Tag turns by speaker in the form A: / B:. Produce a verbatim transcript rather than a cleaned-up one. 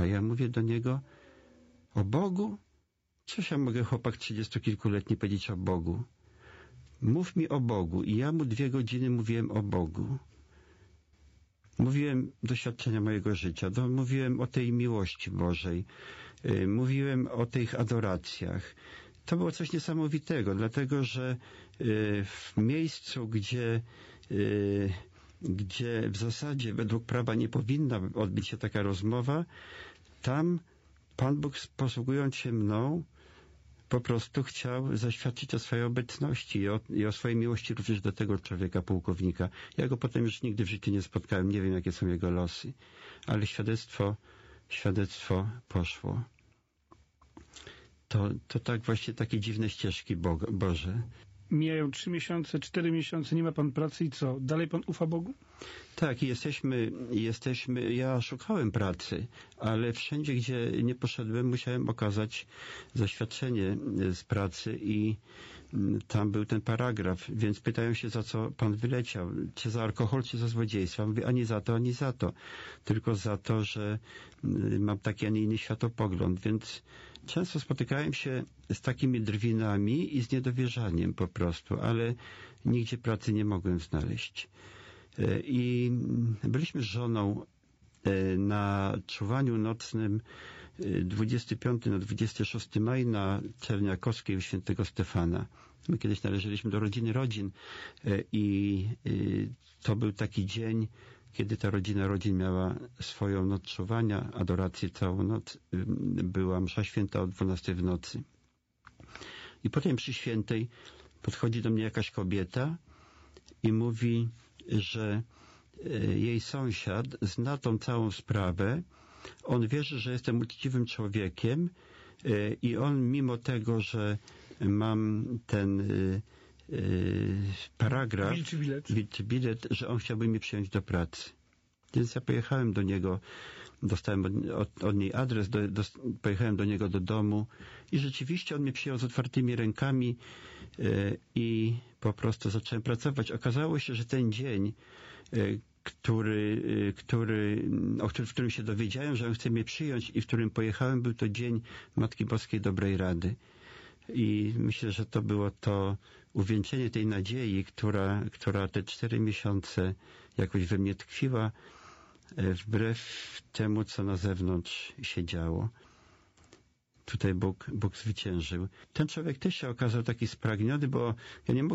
A: A ja mówię do niego, o Bogu? Cóż ja mogę, chłopak trzydziestokilkuletni, powiedzieć o Bogu? Mów mi o Bogu. I ja mu dwie godziny mówiłem o Bogu. Mówiłem doświadczenia mojego życia, do, mówiłem o tej miłości Bożej, yy, mówiłem o tych adoracjach. To było coś niesamowitego, dlatego że yy, w miejscu, gdzie, yy, gdzie w zasadzie według prawa nie powinna odbyć się taka rozmowa, tam Pan Bóg, posługując się mną, po prostu chciał zaświadczyć o swojej obecności i o, i o swojej miłości również do tego człowieka, pułkownika. Ja go potem już nigdy w życiu nie spotkałem, nie wiem, jakie są jego losy, ale świadectwo, świadectwo poszło. To, to tak właśnie takie dziwne ścieżki Bo Boże.
B: Mijają trzy miesiące, cztery miesiące, nie ma pan pracy i co? Dalej pan ufa Bogu?
A: Tak, jesteśmy, jesteśmy, ja szukałem pracy, ale wszędzie, gdzie nie poszedłem, musiałem okazać zaświadczenie z pracy i tam był ten paragraf, więc pytają się, za co pan wyleciał, czy za alkohol, czy za złodziejstwo. Mówię, ani za to, ani za to, tylko za to, że mam taki, a nie inny światopogląd, więc często spotykałem się z takimi drwinami i z niedowierzaniem po prostu, ale nigdzie pracy nie mogłem znaleźć. I byliśmy z żoną na czuwaniu nocnym dwudziestego piątego na dwudziestego szóstego maja na Czerniakowskiej u Świętego Stefana. My kiedyś należeliśmy do rodziny rodzin i to był taki dzień, kiedy ta rodzina rodzin miała swoją noc czuwania, adorację całą noc. Była msza święta o dwunastej w nocy. I potem przy świętej podchodzi do mnie jakaś kobieta i mówi, że jej sąsiad zna tą całą sprawę, on wierzy, że jestem uczciwym człowiekiem i on mimo tego, że mam ten paragraf,
B: wilczy bilet.
A: wilczy bilet, że on chciałby mnie przyjąć do pracy. Więc ja pojechałem do niego, dostałem od, od, od niej adres, do, do, pojechałem do niego do domu i rzeczywiście on mnie przyjął z otwartymi rękami yy, i po prostu zacząłem pracować. Okazało się, że ten dzień, yy, który, yy, który, o którym, w którym się dowiedziałem, że on chce mnie przyjąć i w którym pojechałem, był to dzień Matki Boskiej Dobrej Rady. I myślę, że to było to uwieńczenie tej nadziei, która, która te cztery miesiące jakoś we mnie tkwiła, wbrew temu, co na zewnątrz się działo. Tutaj Bóg, Bóg zwyciężył. Ten człowiek też się okazał taki spragniony, bo ja nie mogę